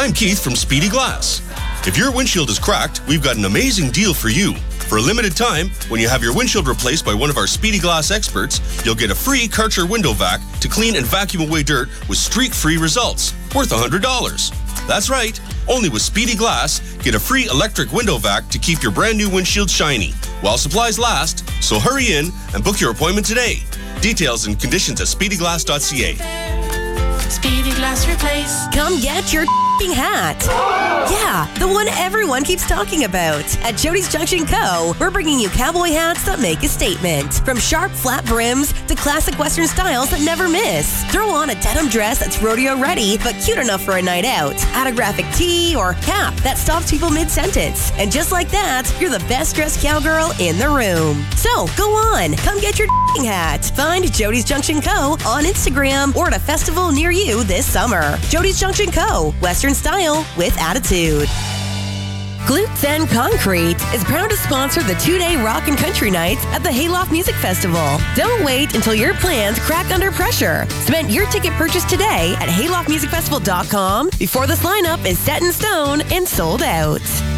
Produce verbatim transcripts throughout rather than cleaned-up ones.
I'm Keith from Speedy Glass. If your windshield is cracked, we've got an amazing deal for you. For a limited time, when you have your windshield replaced by one of our Speedy Glass experts, you'll get a free Karcher window vac to clean and vacuum away dirt with streak-free results, worth one hundred dollars. That's right, only with Speedy Glass, get a free electric window vac to keep your brand new windshield shiny, while supplies last, so hurry in and book your appointment today. Details and conditions at speedy glass dot c a. Speedy Glass Replace. Come get your hat. Yeah, the one everyone keeps talking about. At Jody's Junction Co., we're bringing you cowboy hats that make a statement. From sharp, flat brims to classic Western styles that never miss. Throw on a denim dress that's rodeo ready, but cute enough for a night out. Add a graphic tee or cap that stops people mid-sentence. And just like that, you're the best dressed cowgirl in the room. So, go on. Come get your hat. Find Jody's Junction Co. on Instagram or at a festival near you this summer. Jody's Junction Co. Western style with attitude. Glutes and Concrete is proud to sponsor the two-day rock and country nights at the Hayloft Music Festival. Don't wait until your plans crack under pressure. Cement your ticket purchase today at hayloft music festival dot com before this lineup is set in stone and sold out.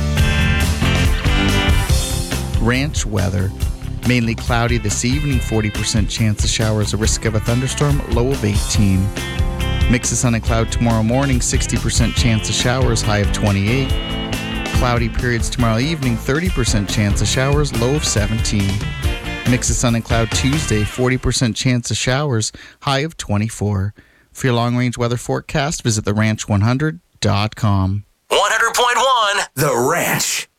Ranch weather. Mainly cloudy this evening, forty percent chance of showers, a risk of a thunderstorm, low of eighteen. Mix of sun and cloud tomorrow morning, sixty percent chance of showers, high of twenty-eight. Cloudy periods tomorrow evening, thirty percent chance of showers, low of seventeen. Mix of sun and cloud Tuesday, forty percent chance of showers, high of twenty-four. For your long-range weather forecast, visit the ranch one hundred dot com. one hundred point one The Ranch.